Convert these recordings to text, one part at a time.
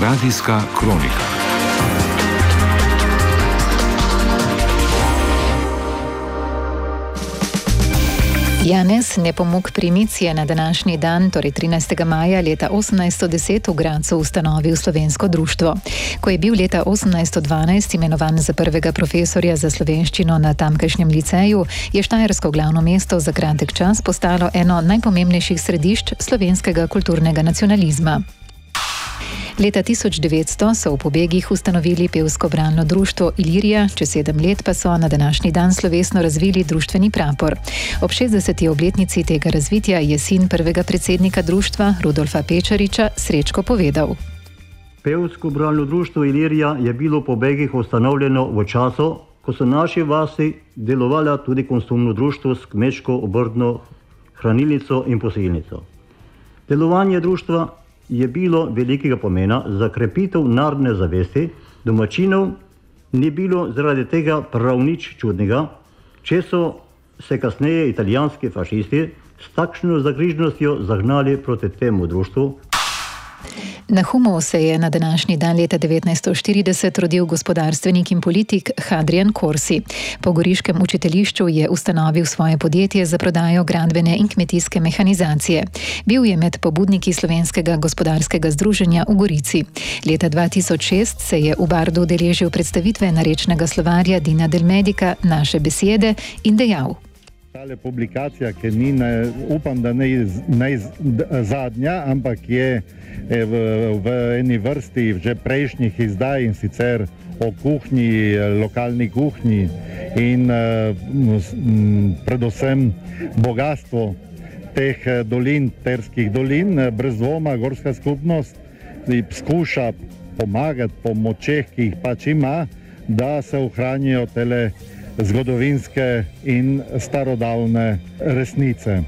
Radijska kronika. Janez Nepomuk Primic je na današnji dan, torej 13. maja leta 1810 v Gradcu ustanovil slovensko društvo. Ko je bil leta 1812 imenovan za prvega profesorja za slovenščino na tamkajšnjem liceju, je štajersko glavno mesto za kratek čas postalo eno najpomembnejših središč slovenskega kulturnega nacionalizma. Leta 1900 so v Pobegih ustanovili pevsko-bralno društvo Ilirija, čez 7 let pa so na današnji dan slovesno razvili društveni prapor. Ob 60. obletnici tega razvitja je sin prvega predsednika društva, Rudolfa Pečariča, Srečko povedal. Pevsko-bralno društvo Ilirija je bilo v Pobegih ustanovljeno v času, ko so naši vasi delovala tudi konsumno društvo s kmečko obrtno hranilnico in posojilnico. Delovanje društva je bilo velikega pomena za krepitev narodne zavesti, domačinov ni bilo zaradi tega prav nič čudnega, če so se kasneje italijanski fašisti s takšno zagrižnostjo zagnali proti temu društvu. Na Humu se je na današnji dan leta 1940 rodil gospodarstvenik in politik Hadrian Corsi. Po goriškem učiteljišču je ustanovil svoje podjetje za prodajo gradbene in kmetijske mehanizacije. Bil je med pobudniki Slovenskega gospodarskega združenja v Gorici. Leta 2006 se je v Bardu udeležil predstavitve narečnega slovarja Dina Del Medica Naše besede in dejal: Tale publikacija, ki ni, upam, da ne zadnja, ampak je v eni vrsti že prejšnjih izdaj, in sicer o kuhinji, lokalni kuhinji in predvsem bogatstvo teh dolin, terskih dolin. Brez dvoma gorska skupnost skuša pomagati po močeh, ki jih pač ima, da se ohranijo tele zgodovinske in starodavne resnice.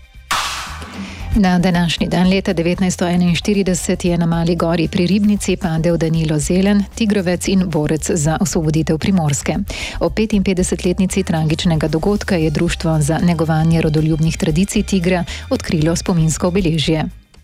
Na današnji dan leta 1941 je na Mali gori pri Ribnici padel Danilo Zelen, tigrovec in borec za osvoboditev Primorske. Ob 55-letnici tragičnega dogodka je Društvo za negovanje rodoljubnih tradicij Tigra odkrilo spominsko obeležje.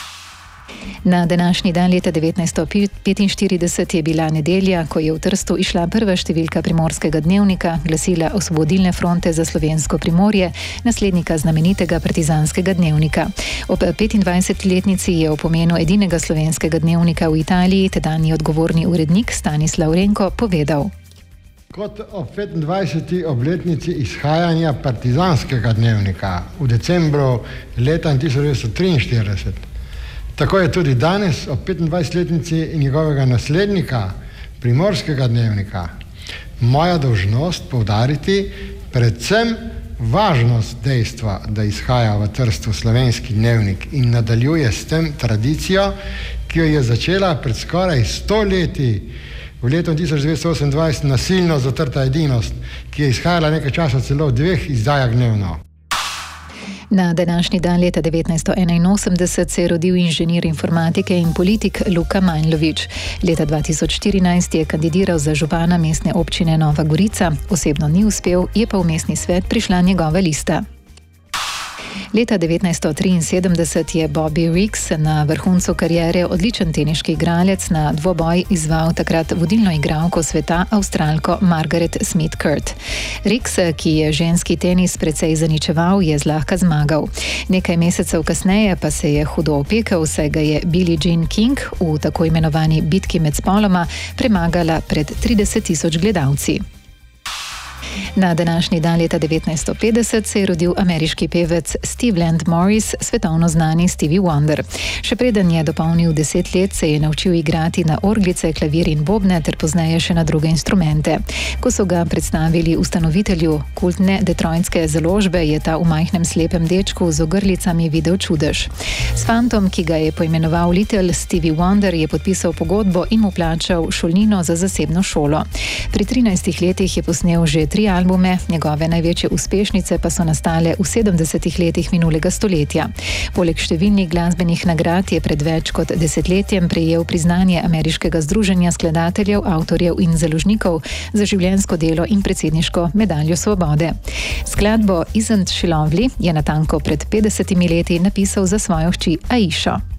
Na današnji dan leta 1945 je bila nedelja, ko je v Trstu išla prva številka Primorskega dnevnika, glasila Osvobodilne fronte za slovensko Primorje, naslednika znamenitega partizanskega dnevnika. Ob 25-letnici je o pomenu edinega slovenskega dnevnika v Italiji tedanji odgovorni urednik Stanislav Renko povedal: Kot ob 25. obletnici izhajanja partizanskega dnevnika v decembru leta 1943, tako je tudi danes, ob 25-letnici njegovega naslednika, Primorskega dnevnika, moja dolžnost poudariti predvsem važnost dejstva, da izhaja v Trstu slovenski dnevnik in nadaljuje s tem tradicijo, ki jo je začela pred skoraj 100 leti, v letu 1928, nasilno zatrta edinost, ki je izhajala nekaj časa celo v 2 izdajah dnevno. Na današnji dan leta 1981 se je rodil inženir informatike in politik Luka Manjlović. Leta 2014 je kandidiral za župana mestne občine Nova Gorica, osebno ni uspel, je pa v mestni svet prišla njegova lista. Leta 1973 je Bobby Riggs, na vrhuncu kariere odličen teniški igralec, na dvoboj izval takrat vodilno igralko sveta, Avstralko Margaret Smith-Kurt. Riggs, ki je ženski tenis precej zaničeval, je zlahka zmagal. Nekaj mesecev kasneje pa se je hudo opekel, saj ga je Billie Jean King v tako imenovani bitki med spoloma premagala pred 30.000 gledalci. Na današnji dan leta 1950 se je rodil ameriški pevec Steve Land Morris, svetovno znani Stevie Wonder. Še preden je dopolnil 10 let, se je naučil igrati na orglice, klavir in bobne ter pozneje še na druge instrumente. Ko so ga predstavili ustanovitelju kultne detroitske založbe, je ta v majhnem slepem dečku z ogrlicami videl čudež. S fantom, ki ga je poimenoval Little Stevie Wonder, je podpisal pogodbo in mu plačal šolnino za zasebno šolo. Pri 13 letih je posnel že 3 albume, njegove največje uspešnice pa so nastale v 70 letih minulega stoletja. Poleg številnih glasbenih nagrad je pred več kot desetletjem prejel priznanje Ameriškega združenja skladateljev, avtorjev in založnikov za življenjsko delo in predsedniško medaljo svobode. Skladbo Isn't She Lovely je natanko pred 50 leti napisal za svojo hči Aisho.